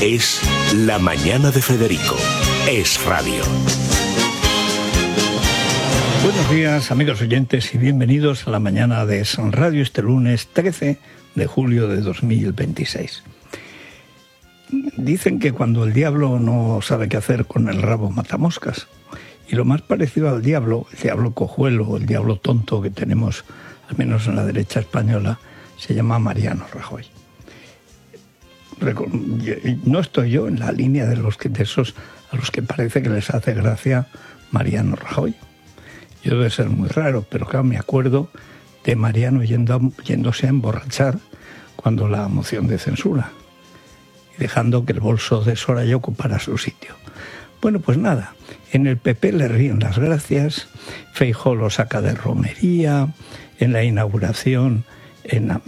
Es La Mañana de Federico. Es radio. Buenos días, amigos oyentes, y bienvenidos a La Mañana de Es Radio este lunes 13 de julio de 2026. Dicen que cuando el diablo no sabe qué hacer con el rabo mata moscas. Y lo más parecido al diablo, el diablo cojuelo, el diablo tonto que tenemos, al menos en la derecha española, se llama Mariano Rajoy. No estoy yo en la línea de esos a los que parece que les hace gracia Mariano Rajoy. Yo debe ser muy raro, pero claro, me acuerdo de Mariano yéndose a emborrachar cuando la moción de censura y dejando que el bolso de Soraya ocupara su sitio. Bueno, pues nada, en el PP le ríen las gracias, Feijóo lo saca de romería, en la inauguración, en la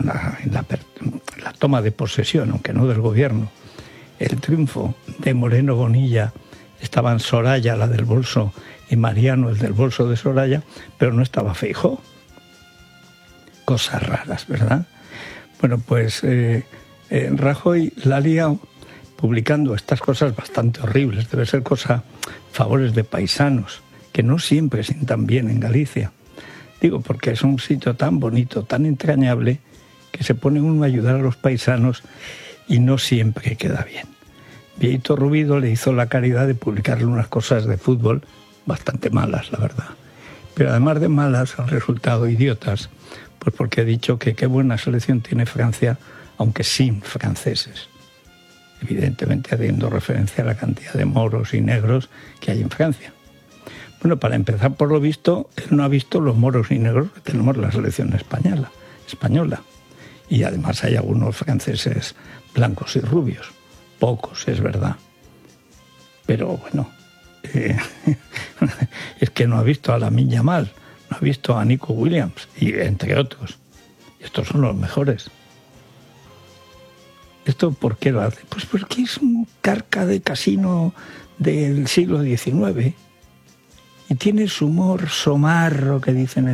toma de posesión, aunque no del gobierno, el triunfo de Moreno Bonilla, estaban Soraya, la del bolso, y Mariano, el del bolso de Soraya, pero no estaba Feijóo. Cosas raras, ¿verdad? Bueno, pues Rajoy la ha liado publicando estas cosas bastante horribles. Debe ser favores de paisanos, que no siempre sientan bien en Galicia. Digo, porque es un sitio tan bonito, tan entrañable, que se pone uno a ayudar a los paisanos y no siempre queda bien. Bieito Rubido le hizo la caridad de publicarle unas cosas de fútbol bastante malas, la verdad. Pero además de malas, han resultado idiotas, pues porque ha dicho que qué buena selección tiene Francia, aunque sin franceses. Evidentemente haciendo referencia a la cantidad de moros y negros que hay en Francia. Bueno, para empezar, por lo visto, él no ha visto los moros y negros que tenemos en la selección española. Y además hay algunos franceses blancos y rubios. Pocos, es verdad. Pero bueno, es que no ha visto a Lamine Yamal, no ha visto a Nico Williams, y entre otros. Y estos son los mejores. ¿Esto por qué lo hace? Pues porque es un carca de casino del siglo XIX y tiene su humor somarro que dicen